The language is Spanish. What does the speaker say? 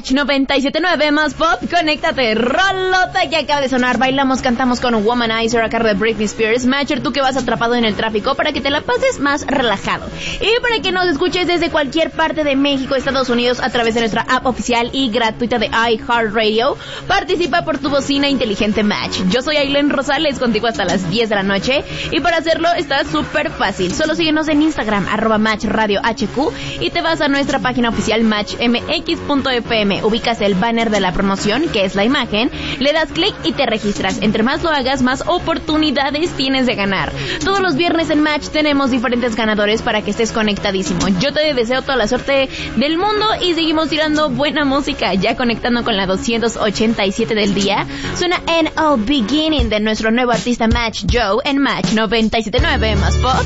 Match 97.9 más pop, conéctate, rolota que acaba de sonar, bailamos, cantamos con Womanizer a cargo de Britney Spears. Matcher, tú que vas atrapado en el tráfico, para que te la pases más relajado. Y para que nos escuches desde cualquier parte de México, Estados Unidos, a través de nuestra app oficial y gratuita de iHeartRadio, participa por tu bocina inteligente Match. Yo soy Ailén Rosales, contigo hasta las 10 de la noche, y para hacerlo está súper fácil. Solo síguenos en Instagram, @MatchRadioHQ, y te vas a nuestra página oficial matchmx.fm, ubicas el banner de la promoción, que es la imagen, le das clic y te registras. Entre más lo hagas, más oportunidades tienes de ganar. Todos los viernes en Match tenemos diferentes ganadores para que estés conectadísimo. Yo te deseo toda la suerte del mundo y seguimos tirando buena música. Ya conectando con la 287 del día, suena NO Beginning de nuestro nuevo artista Match Joe en Match 97.9 más pop.